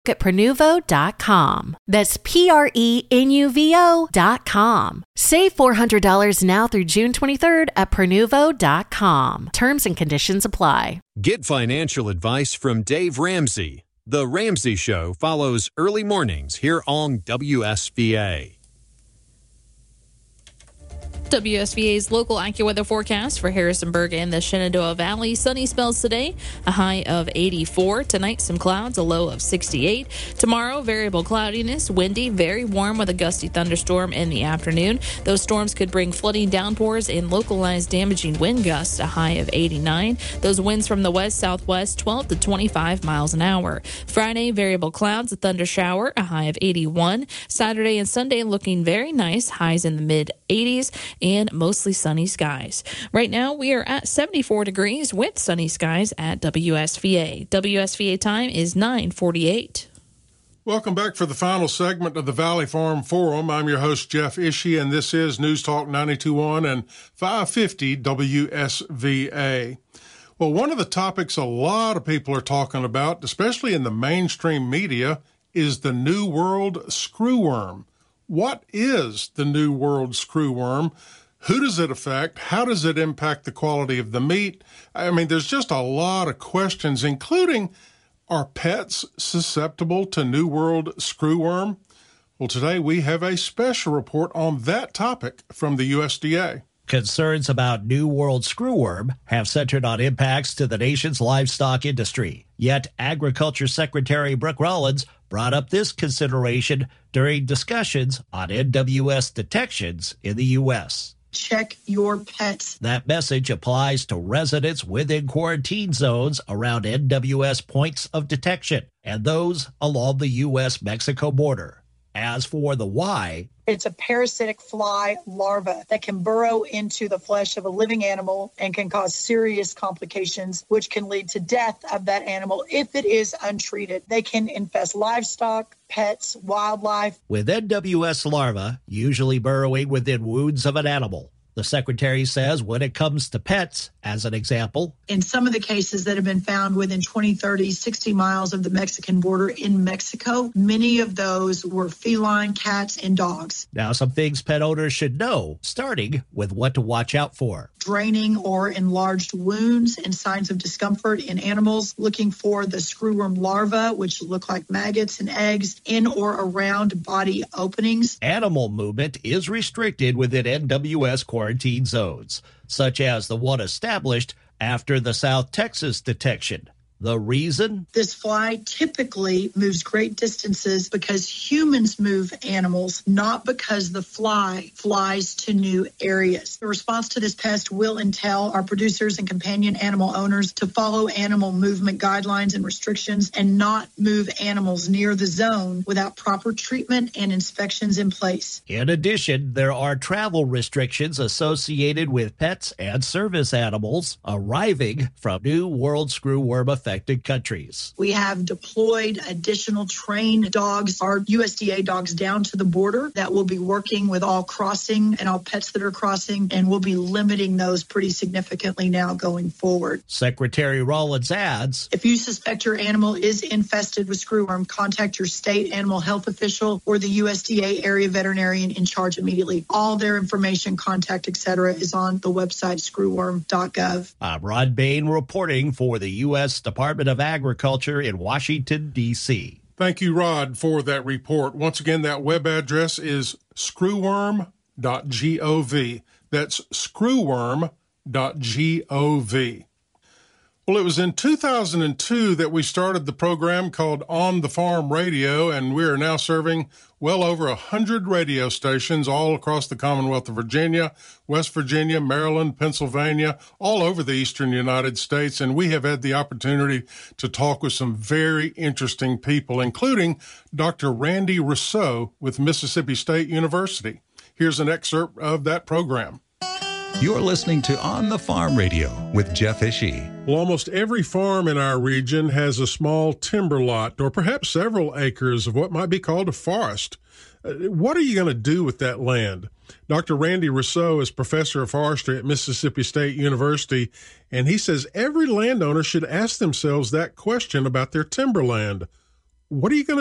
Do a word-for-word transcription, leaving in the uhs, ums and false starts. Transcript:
at Prenuvo dot com. That's P R E N U V O dot com. Save four hundred dollars now through June twenty-third at Prenuvo dot com. Terms and conditions apply. Get financial advice from Dave Ramsey. The Ramsey Show follows early mornings here on W S V A. W S V A's local AccuWeather forecast for Harrisonburg and the Shenandoah Valley. Sunny spells today, a high of eighty-four. Tonight, some clouds, a low of sixty-eight. Tomorrow, variable cloudiness, windy, very warm with a gusty thunderstorm in the afternoon. Those storms could bring flooding downpours and localized damaging wind gusts, a high of eighty-nine. Those winds from the west-southwest, twelve to twenty-five miles an hour. Friday, variable clouds, a thunder shower, a high of eighty-one. Saturday and Sunday looking very nice, highs in the mid-eighties. And mostly sunny skies. Right now, we are at seventy-four degrees with sunny skies at W S V A. W S V A time is nine forty-eight. Welcome back for the final segment of the Valley Farm Forum. I'm your host, Jeff Ishii, and this is News Talk ninety-two point one and five fifty W S V A. Well, one of the topics a lot of people are talking about, especially in the mainstream media, is the New World screwworm. What is the New World screwworm? Who does it affect? How does it impact the quality of the meat? I mean, there's just a lot of questions, including, are pets susceptible to New World screwworm? Well, today we have a special report on that topic from the U S D A. Concerns about New World screwworm have centered on impacts to the nation's livestock industry. Yet Agriculture Secretary Brooke Rollins brought up this consideration during discussions on N W S detections in the U S. Check your pets. That message applies to residents within quarantine zones around N W S points of detection and those along the U S Mexico border. As for the why, it's a parasitic fly larva that can burrow into the flesh of a living animal and can cause serious complications, which can lead to death of that animal if it is untreated. They can infest livestock, pets, wildlife. With N W S larvae usually burrowing within wounds of an animal. The secretary says when it comes to pets, as an example, in some of the cases that have been found within twenty, thirty, sixty miles of the Mexican border in Mexico, many of those were feline cats and dogs. Now, some things pet owners should know, starting with what to watch out for. Draining or enlarged wounds and signs of discomfort in animals, looking for the screwworm larvae, which look like maggots and eggs, in or around body openings. Animal movement is restricted within N W S quarantine zones, such as the one established after the South Texas detection. The reason? This fly typically moves great distances because humans move animals, not because the fly flies to new areas. The response to this pest will entail our producers and companion animal owners to follow animal movement guidelines and restrictions and not move animals near the zone without proper treatment and inspections in place. In addition, there are travel restrictions associated with pets and service animals arriving from New World screwworm affected countries. We have deployed additional trained dogs, our U S D A dogs, down to the border that will be working with all crossing and all pets that are crossing, and we'll be limiting those pretty significantly now going forward. Secretary Rollins adds, if you suspect your animal is infested with screwworm, contact your state animal health official or the U S D A area veterinarian in charge immediately. All their information, contact, et cetera is on the website screwworm dot gov. I'm Rod Bain reporting for the U S Department of Agriculture in Washington, D C Thank you, Rod, for that report. Once again, that web address is screwworm dot gov. That's screwworm dot gov. Well, it was in two thousand two that we started the program called On the Farm Radio, and we are now serving well over one hundred radio stations all across the Commonwealth of Virginia, West Virginia, Maryland, Pennsylvania, all over the eastern United States. And we have had the opportunity to talk with some very interesting people, including Doctor Randy Rousseau with Mississippi State University. Here's an excerpt of that program. You're listening to On the Farm Radio with Jeff Ishii. Well, almost every farm in our region has a small timber lot, or perhaps several acres of what might be called a forest. Uh, what are you going to do with that land? Doctor Randy Rousseau is professor of forestry at Mississippi State University, and he says every landowner should ask themselves that question about their timberland. what are you going to